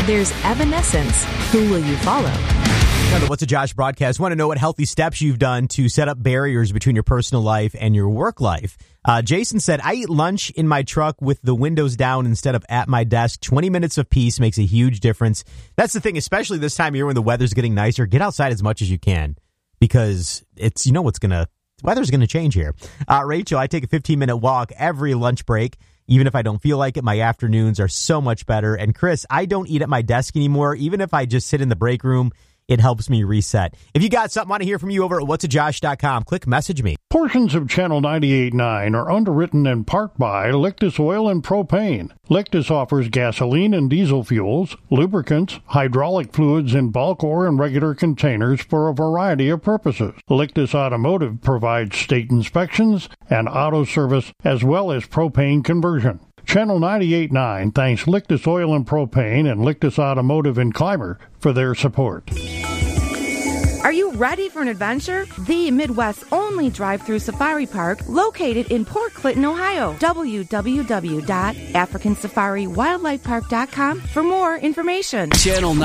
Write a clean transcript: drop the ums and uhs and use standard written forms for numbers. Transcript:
There's Evanescence. Who will you follow? Now, the What's a Josh broadcast. Want to know what healthy steps you've done to set up barriers between your personal life and your work life. Jason said, I eat lunch in my truck with the windows down instead of at my desk. 20 minutes of peace makes a huge difference. That's the thing, especially this time of year when the weather's getting nicer. Get outside as much as you can because it's, weather's going to change here. Rachel, I take a 15-minute walk every lunch break. Even if I don't feel like it, my afternoons are so much better. And Chris, I don't eat at my desk anymore. Even if I just sit in the break room, it helps me reset. If you got something, I want to hear from you over at whatsajosh.com. Click message me. Portions of Channel 98.9 are underwritten in part by Lictus Oil and Propane. Lictus offers gasoline and diesel fuels, lubricants, hydraulic fluids in bulk or in regular containers for a variety of purposes. Lictus Automotive provides state inspections and auto service as well as propane conversion. Channel 98.9 thanks Lictus Oil and Propane and Lictus Automotive in Clymer for their support. Are you ready for an adventure? The Midwest's only drive-through safari park located in Port Clinton, Ohio. www.africansafariwildlifepark.com for more information. Channel